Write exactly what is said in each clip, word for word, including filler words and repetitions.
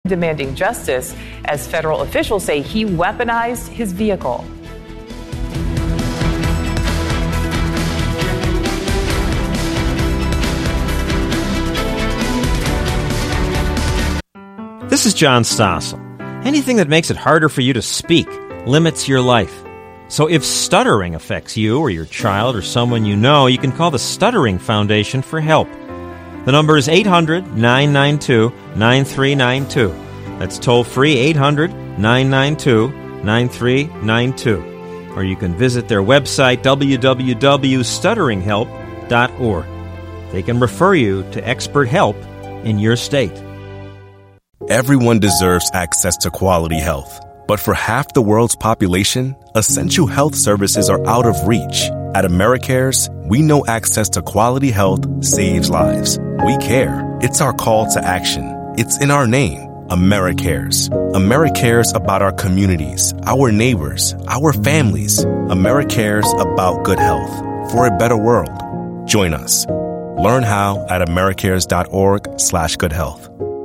demanding justice as federal officials say he weaponized his vehicle. This is John Stossel. Anything that makes it harder for you to speak limits your life. So if stuttering affects you or your child or someone you know, you can call the Stuttering Foundation for help. The number is eight hundred, nine nine two, nine three nine two. That's toll-free eight hundred, nine nine two, nine three nine two. Or you can visit their website, w w w dot stuttering help dot org. They can refer you to expert help in your state. Everyone deserves access to quality health. But for half the world's population, essential health services are out of reach. At AmeriCares, we know access to quality health saves lives. We care. It's our call to action. It's in our name, AmeriCares. AmeriCares about our communities, our neighbors, our families. AmeriCares about good health for a better world. Join us. Learn how at americares.org slash good health.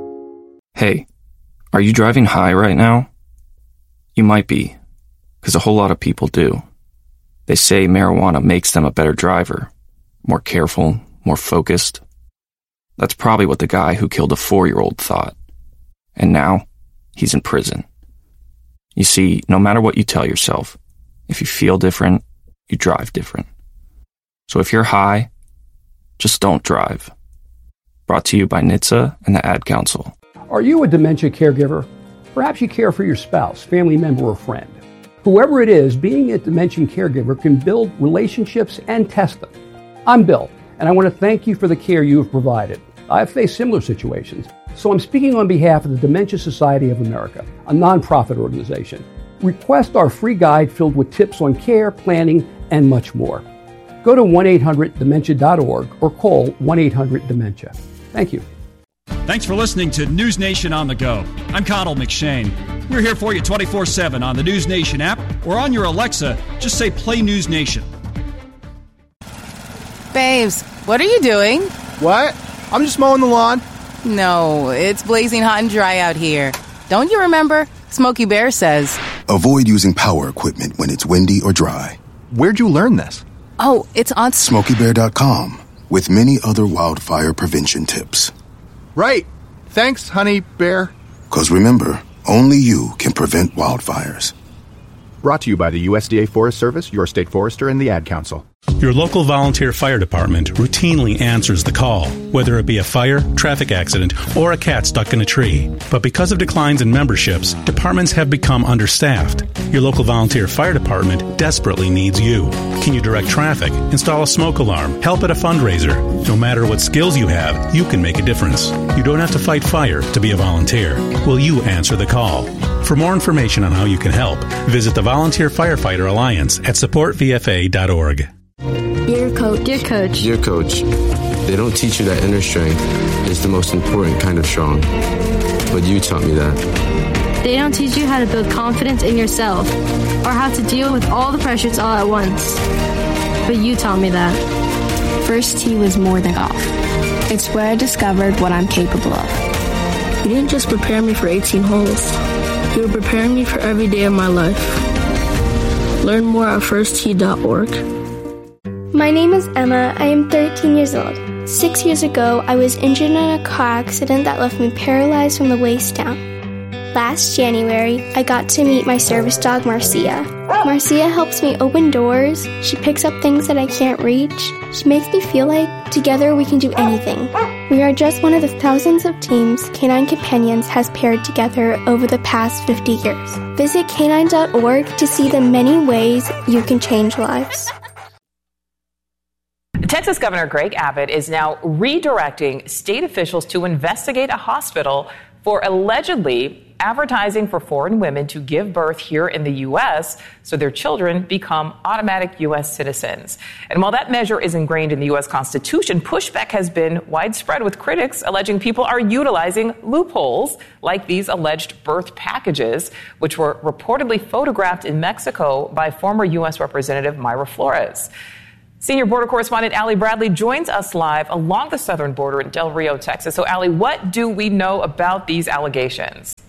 Hey, are you driving high right now? You might be, because a whole lot of people do. They say marijuana makes them a better driver, more careful, more focused. That's probably what the guy who killed a four-year-old thought. And now, he's in prison. You see, no matter what you tell yourself, if you feel different, you drive different. So if you're high, just don't drive. Brought to you by N H T S A and the Ad Council. Are you a dementia caregiver? Perhaps you care for your spouse, family member, or friend. Whoever it is, being a dementia caregiver can build relationships and test them. I'm Bill, and I want to thank you for the care you have provided. I've faced similar situations, so I'm speaking on behalf of the Dementia Society of America, a nonprofit organization. Request our free guide filled with tips on care, planning, and much more. Go to one eight hundred dementia dot org or call one eight hundred dementia. Thank you. Thanks for listening to News Nation on the Go. I'm Connell McShane. We're here for you twenty-four seven on the News Nation app or on your Alexa. Just say Play News Nation. Babes, what are you doing? What? I'm just mowing the lawn. No, it's blazing hot and dry out here. Don't you remember? Smokey Bear says, avoid using power equipment when it's windy or dry. Where'd you learn this? Oh, it's on smokey bear dot com with many other wildfire prevention tips. Right. Thanks, honey bear. Because remember, only you can prevent wildfires. Brought to you by the U S D A Forest Service, your state forester, and the Ad Council. Your local volunteer fire department routinely answers the call, whether it be a fire, traffic accident, or a cat stuck in a tree. But because of declines in memberships, departments have become understaffed. Your local volunteer fire department desperately needs you. Can you direct traffic, install a smoke alarm, help at a fundraiser? No matter what skills you have, you can make a difference. You don't have to fight fire to be a volunteer. Will you answer the call? For more information on how you can help, visit the Volunteer Firefighter Alliance at support v f a dot org. Dear Coach. Dear Coach. Dear Coach, they don't teach you that inner strength is the most important kind of strong. But you taught me that. They don't teach you how to build confidence in yourself or how to deal with all the pressures all at once. But you taught me that. First tee was more than golf. It's where I discovered what I'm capable of. You didn't just prepare me for eighteen holes. You were preparing me for every day of my life. Learn more at first tee dot org. My name is Emma. I am thirteen years old. Six years ago, I was injured in a car accident that left me paralyzed from the waist down. Last January, I got to meet my service dog, Marcia. Marcia helps me open doors. She picks up things that I can't reach. She makes me feel like together we can do anything. We are just one of the thousands of teams Canine Companions has paired together over the past fifty years. Visit canine dot org to see the many ways you can change lives. Texas Governor Greg Abbott is now redirecting state officials to investigate a hospital for allegedly advertising for foreign women to give birth here in the U S so their children become automatic U S citizens. And while that measure is ingrained in the U S Constitution, pushback has been widespread, with critics alleging people are utilizing loopholes like these alleged birth packages, which were reportedly photographed in Mexico by former U S Representative Mayra Flores. Senior border correspondent Allie Bradley joins us live along the southern border in Del Rio, Texas. So, Allie, what do we know about these allegations?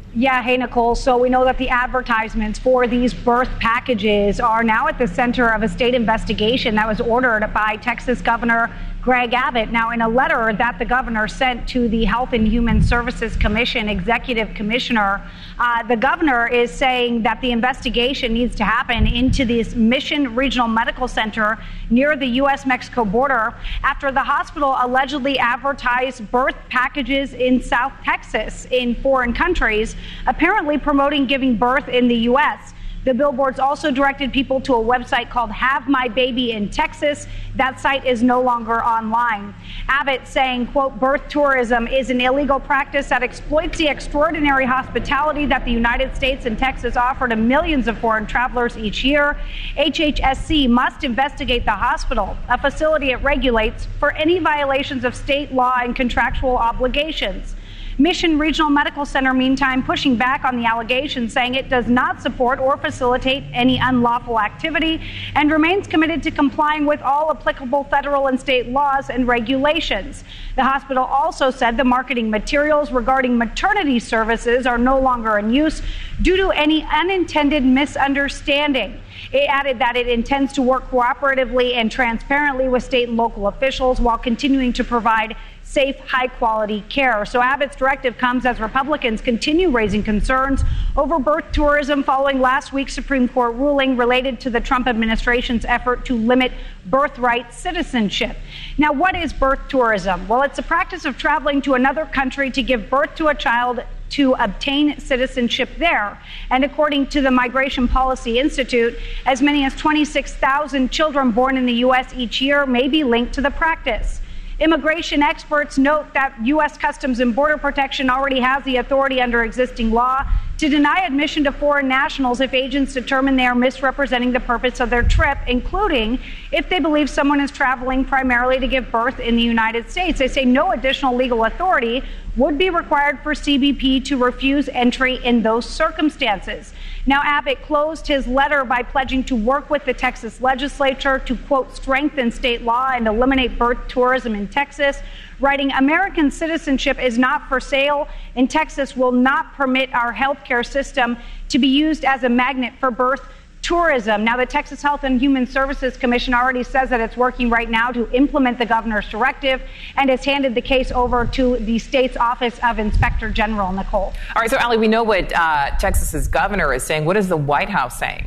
Yeah, hey, Nicole. So we know that the advertisements for these birth packages are now at the center of a state investigation that was ordered by Texas Governor Greg Abbott. Now, in a letter that the governor sent to the Health and Human Services Commission executive commissioner, uh, the governor is saying that the investigation needs to happen into this Mission Regional Medical Center near the U S Mexico border after the hospital allegedly advertised birth packages in South Texas in foreign countries, apparently promoting giving birth in the U S The billboards also directed people to a website called Have My Baby in Texas. That site is no longer online. Abbott saying, quote, birth tourism is an illegal practice that exploits the extraordinary hospitality that the United States and Texas offer to millions of foreign travelers each year. H H S C must investigate the hospital, a facility it regulates, for any violations of state law and contractual obligations. Mission Regional Medical Center, meantime, pushing back on the allegations, saying it does not support or facilitate any unlawful activity and remains committed to complying with all applicable federal and state laws and regulations. The hospital also said the marketing materials regarding maternity services are no longer in use due to any unintended misunderstanding. It added that it intends to work cooperatively and transparently with state and local officials while continuing to provide safe, high-quality care. So Abbott's directive comes as Republicans continue raising concerns over birth tourism following last week's Supreme Court ruling related to the Trump administration's effort to limit birthright citizenship. Now, what is birth tourism? Well, it's a practice of traveling to another country to give birth to a child to obtain citizenship there. And according to the Migration Policy Institute, as many as twenty-six thousand children born in the U S each year may be linked to the practice. Immigration experts note that U S Customs and Border Protection already has the authority under existing law to deny admission to foreign nationals if agents determine they are misrepresenting the purpose of their trip, including if they believe someone is traveling primarily to give birth in the United States. They say no additional legal authority would be required for C B P to refuse entry in those circumstances. Now, Abbott closed his letter by pledging to work with the Texas legislature to, quote, strengthen state law and eliminate birth tourism in Texas, writing, American citizenship is not for sale, and Texas will not permit our healthcare system to be used as a magnet for birth tourism. Now, the Texas Health and Human Services Commission already says that it's working right now to implement the governor's directive and has handed the case over to the state's Office of Inspector General. Nicole. All right, so Ali, we know what uh, Texas's governor is saying. What is the White House saying?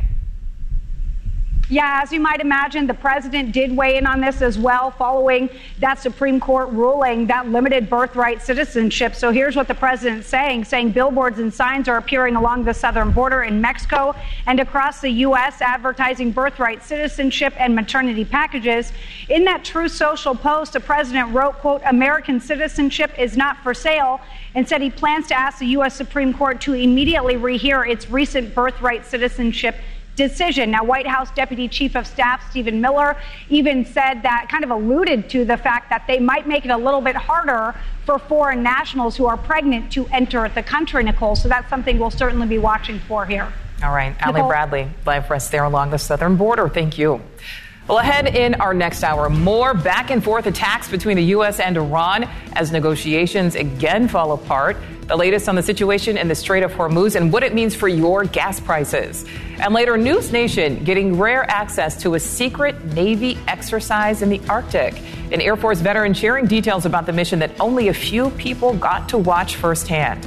Yeah, as you might imagine, the president did weigh in on this as well following that Supreme Court ruling that limited birthright citizenship. So here's what the president's saying, saying billboards and signs are appearing along the southern border in Mexico and across the U S advertising birthright citizenship and maternity packages. In that Truth Social post, the president wrote, quote, American citizenship is not for sale, and said he plans to ask the U S Supreme Court to immediately rehear its recent birthright citizenship decision. Now, White House Deputy Chief of Staff Stephen Miller even said that, kind of alluded to the fact that they might make it a little bit harder for foreign nationals who are pregnant to enter the country, Nicole. So that's something we'll certainly be watching for here. All right. Ali Bradley, live for us there along the southern border. Thank you. Well, ahead in our next hour, more back and forth attacks between the U S and Iran as negotiations again fall apart. The latest on the situation in the Strait of Hormuz and what it means for your gas prices. And later, News Nation getting rare access to a secret Navy exercise in the Arctic. An Air Force veteran sharing details about the mission that only a few people got to watch firsthand.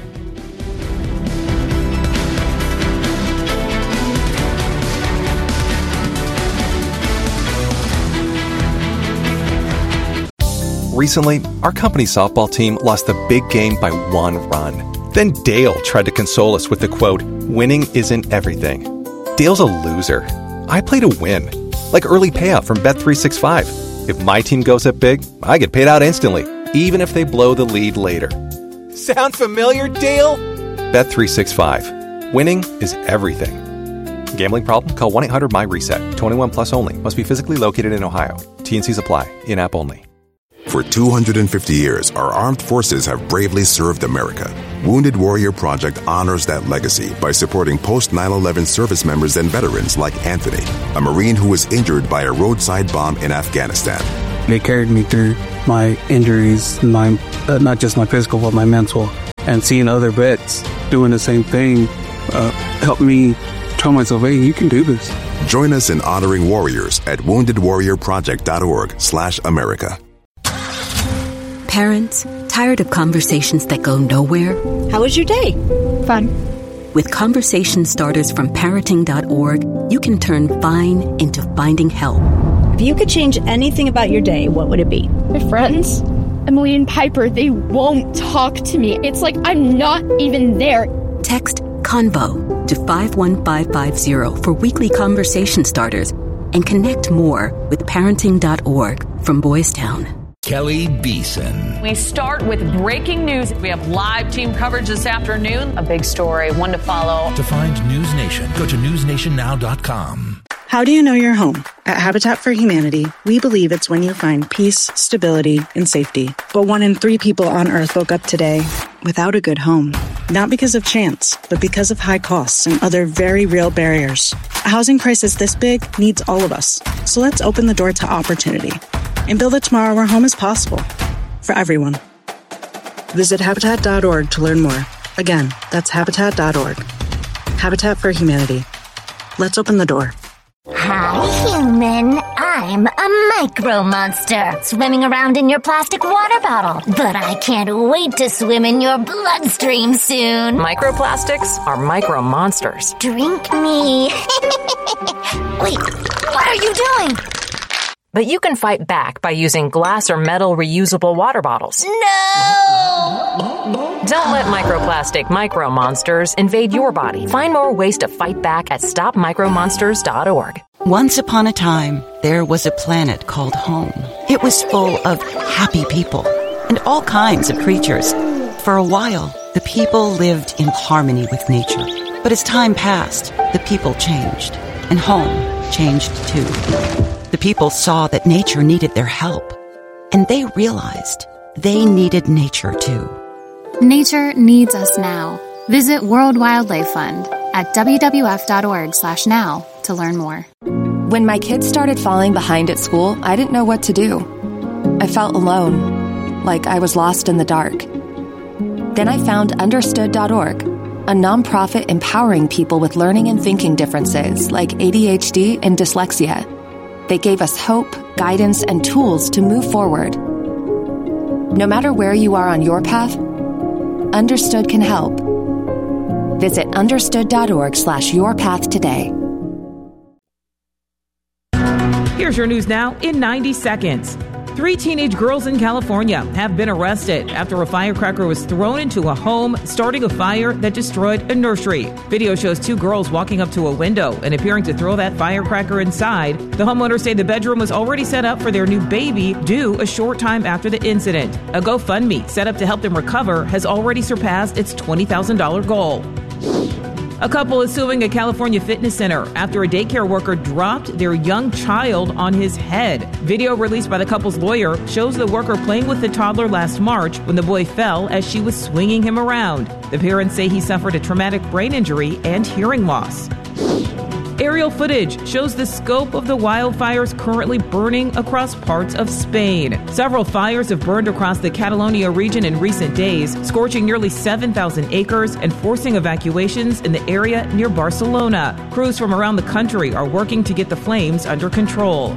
Recently, our company's softball team lost the big game by one run. Then Dale tried to console us with the quote, winning isn't everything. Dale's a loser. I play to win. Like early payout from Bet three sixty-five. If my team goes up big, I get paid out instantly, even if they blow the lead later. Sound familiar, Dale? Bet three sixty-five. Winning is everything. Gambling problem? Call one eight hundred M Y reset. twenty-one plus only. Must be physically located in Ohio. T and C's apply. In-app only. For two hundred fifty years, our armed forces have bravely served America. Wounded Warrior Project honors that legacy by supporting post nine eleven service members and veterans like Anthony, a Marine who was injured by a roadside bomb in Afghanistan. They carried me through my injuries, my uh, not just my physical, but my mental. And seeing other vets doing the same thing uh, helped me tell myself, hey, you can do this. Join us in honoring warriors at wounded warrior project dot org slash America. Parents, tired of conversations that go nowhere? How was your day? Fun. With conversation starters from parenting dot org, you can turn fine into finding help. If you could change anything about your day, what would it be? My friends, Emily and Piper, they won't talk to me. It's like I'm not even there. Text CONVO to five one five five zero for weekly conversation starters and connect more with parenting dot org from Boys Town. Kelly Beeson. We start with breaking news. We have live team coverage this afternoon. A big story, one to follow. To find News Nation, go to news nation now dot com. How do you know you're home? At Habitat for Humanity, we believe it's when you find peace, stability, and safety. But one in three people on Earth woke up today without a good home. Not because of chance, but because of high costs and other very real barriers. A housing crisis this big needs all of us. So let's open the door to opportunity and build a tomorrow where home is possible for everyone. Visit habitat dot org to learn more. Again, that's habitat dot org. Habitat for Humanity. Let's open the door. Hi, human. I'm a micro monster, swimming around in your plastic water bottle. But I can't wait to swim in your bloodstream soon. Microplastics are micro monsters. Drink me. Wait, what are you doing? But you can fight back by using glass or metal reusable water bottles. No! Don't let microplastic micro monsters invade your body. Find more ways to fight back at stop micro monsters dot org. Once upon a time, there was a planet called home. It was full of happy people and all kinds of creatures. For a while, the people lived in harmony with nature. But as time passed, the people changed, and home changed too. The people saw that nature needed their help, and they realized they needed nature too. Nature needs us now. Visit World Wildlife Fund at w w f dot org slash now to learn more. When my kids started falling behind at school, I didn't know what to do. I felt alone, like I was lost in the dark. Then I found understood dot org, a nonprofit empowering people with learning and thinking differences like A D H D and dyslexia. They gave us hope, guidance, and tools to move forward. No matter where you are on your path, Understood can help. Visit understood dot org slash your path today. Here's your news now in ninety seconds. Three teenage girls in California have been arrested after a firecracker was thrown into a home, starting a fire that destroyed a nursery. Video shows two girls walking up to a window and appearing to throw that firecracker inside. The homeowners say the bedroom was already set up for their new baby due a short time after the incident. A GoFundMe set up to help them recover has already surpassed its twenty thousand dollars goal. A couple is suing a California fitness center after a daycare worker dropped their young child on his head. Video released by the couple's lawyer shows the worker playing with the toddler last March when the boy fell as she was swinging him around. The parents say he suffered a traumatic brain injury and hearing loss. Aerial footage shows the scope of the wildfires currently burning across parts of Spain. Several fires have burned across the Catalonia region in recent days, scorching nearly seven thousand acres and forcing evacuations in the area near Barcelona. Crews from around the country are working to get the flames under control.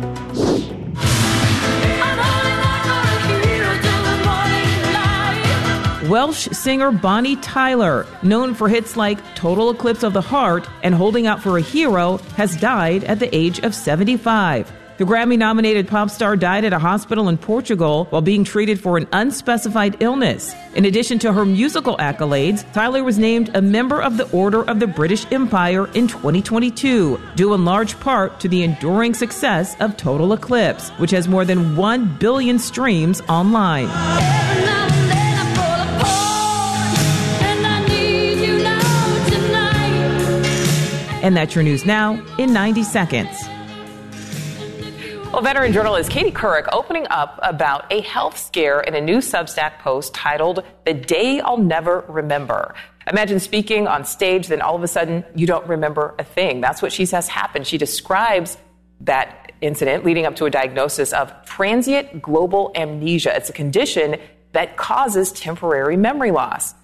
Welsh singer Bonnie Tyler, known for hits like Total Eclipse of the Heart and Holding Out for a Hero, has died at the age of seventy-five. The Grammy-nominated pop star died at a hospital in Portugal while being treated for an unspecified illness. In addition to her musical accolades, Tyler was named a member of the Order of the British Empire in twenty twenty-two, due in large part to the enduring success of Total Eclipse, which has more than one billion streams online. And that's your news now in ninety seconds. Well, veteran journalist Katie Couric opening up about a health scare in a new Substack post titled, "The Day I'll Never Remember." Imagine speaking on stage, then all of a sudden you don't remember a thing. That's what she says happened. She describes that incident leading up to a diagnosis of transient global amnesia. It's a condition that causes temporary memory loss.